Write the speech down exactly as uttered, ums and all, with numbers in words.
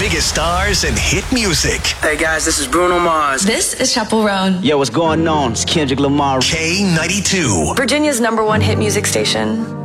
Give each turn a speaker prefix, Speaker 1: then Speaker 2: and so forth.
Speaker 1: biggest stars and hit music.
Speaker 2: Hey guys, this is Bruno Mars.
Speaker 3: This is Chappell Roan.
Speaker 4: Yo, what's going on? It's Kendrick Lamar.
Speaker 1: K ninety-two.
Speaker 5: Virginia's number one hit music station.